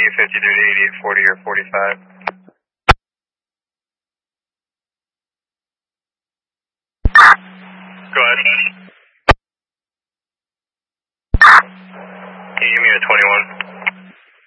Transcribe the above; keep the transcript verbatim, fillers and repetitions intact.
you fifty-three to eighty-eight forty or forty-five? Go ahead. Can you give me a twenty-one?